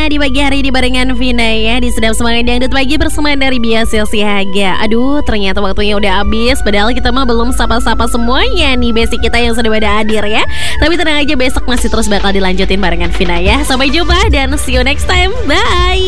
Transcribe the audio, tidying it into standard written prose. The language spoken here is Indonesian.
di pagi hari di barengan Vina ya, di Sedap Semangat Dangdut Pagi bersama dari Biasa Siaga. Aduh, ternyata waktunya udah habis, padahal kita mah belum sapa-sapa semuanya nih basic kita yang sudah pada hadir ya. Tapi tenang aja, besok masih terus bakal dilanjutin barengan Vina ya. Sampai jumpa dan see you next time. Bye.